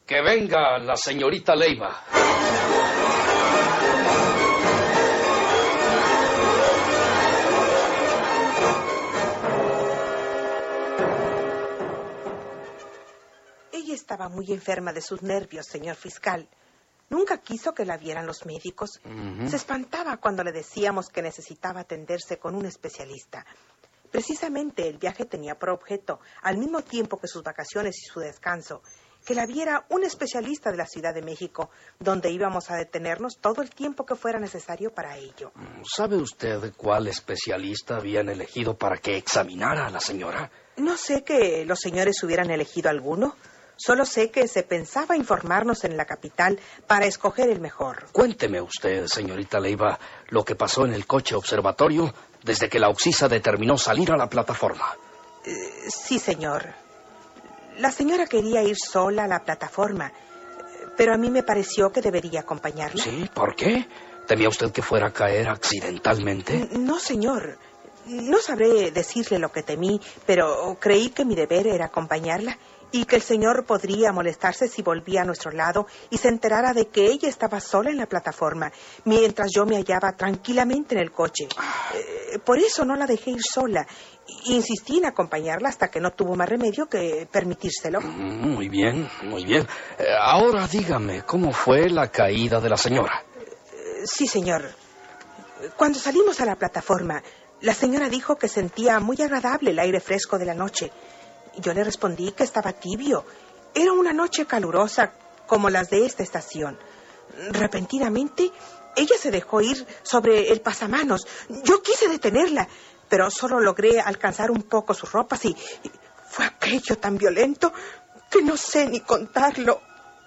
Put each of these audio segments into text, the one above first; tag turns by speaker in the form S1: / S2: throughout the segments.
S1: Que venga la señorita Leiva.
S2: Ella estaba muy enferma de sus nervios, señor fiscal. Nunca quiso que la vieran los médicos. Se espantaba cuando le decíamos que necesitaba atenderse con un especialista. Precisamente el viaje tenía por objeto, al mismo tiempo que sus vacaciones y su descanso, que la viera un especialista de la Ciudad de México, donde íbamos a detenernos todo el tiempo que fuera necesario para ello.
S1: ¿Sabe usted cuál especialista habían elegido para que examinara a la señora?
S2: No sé que los señores hubieran elegido alguno. Solo sé que se pensaba informarnos en la capital para escoger el mejor.
S1: Cuénteme usted, señorita Leiva, lo que pasó en el coche observatorio desde que la Oxisa determinó salir a la plataforma.
S2: Sí, señor. La señora quería ir sola a la plataforma, pero a mí me pareció que debería acompañarla.
S1: ¿Sí? ¿Por qué? ¿Temía usted que fuera a caer accidentalmente?
S2: No, señor. No sabré decirle lo que temí, pero creí que mi deber era acompañarla y que el señor podría molestarse si volvía a nuestro lado y se enterara de que ella estaba sola en la plataforma, mientras yo me hallaba tranquilamente en el coche. Por eso no la dejé ir sola. Insistí en acompañarla hasta que no tuvo más remedio que permitírselo.
S1: Muy bien, muy bien. Ahora dígame, ¿cómo fue la caída de la señora?
S2: Sí, señor. Cuando salimos a la plataforma, la señora dijo que sentía muy agradable el aire fresco de la noche. Yo le respondí que estaba tibio. Era una noche calurosa, como las de esta estación. Repentinamente, ella se dejó ir sobre el pasamanos. Yo quise detenerla, pero solo logré alcanzar un poco sus ropas y fue aquello tan violento que no sé ni contarlo.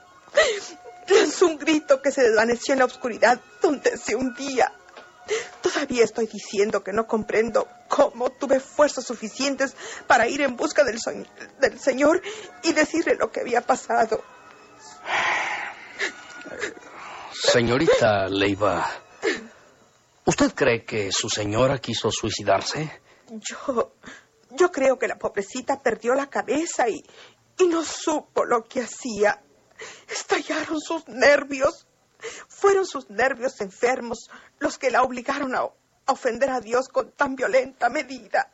S2: Lanzó un grito que se desvaneció en la oscuridad donde se hundía. Todavía estoy diciendo que no comprendo cómo tuve fuerzas suficientes para ir en busca del señor y decirle lo que había pasado.
S1: Señorita Leiva, ¿usted cree que su señora quiso suicidarse?
S2: Yo creo que la pobrecita perdió la cabeza y no supo lo que hacía. Estallaron sus nervios. Fueron sus nervios enfermos los que la obligaron a ofender a Dios con tan violenta medida.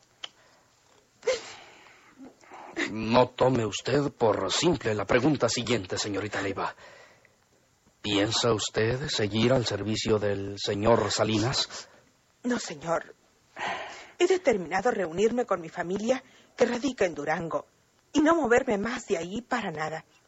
S1: No tome usted por simple la pregunta siguiente, señorita Leiva. ¿Piensa usted seguir al servicio del señor Salinas?
S2: No, señor. He determinado reunirme con mi familia que radica en Durango y no moverme más de ahí para nada.